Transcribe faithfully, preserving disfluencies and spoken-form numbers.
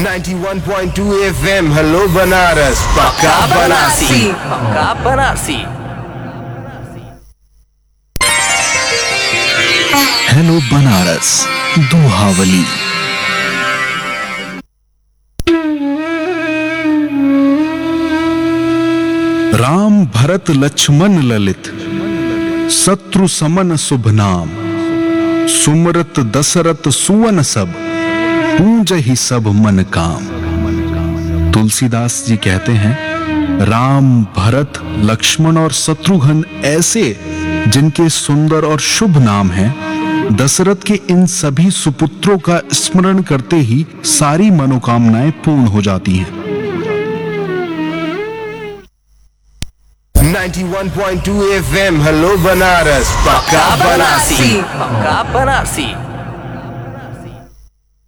ninety-one point two F M hello Banaras पक्का बनारसी पक्का Banarasi. Hello Banaras Dohavali. Ram Bharat Lakshman Lalit शत्रु समन शुभ नाम, सुमरत दशरथ सुवन सब, पूज ही सब मन काम। तुलसीदास जी कहते हैं राम भरत लक्ष्मण और शत्रुघ्न ऐसे जिनके सुंदर और शुभ नाम हैं, दशरथ के इन सभी सुपुत्रों का स्मरण करते ही सारी मनोकामनाएं पूर्ण हो जाती हैं। ninety-one point two F M hello Banaras पक्का बनारसी पक्का बनारसी।